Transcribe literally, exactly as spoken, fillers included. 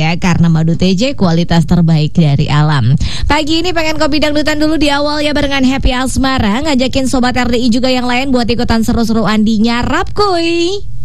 ya, karena madu T J kualitas terbaik dari alam. Pagi ini pengen kopi dangdutan dulu di awal ya barengan Happy Asmara, ngajakin Sobat R D I juga yang lain buat ikutan seru-seruan di Nyarap kuy.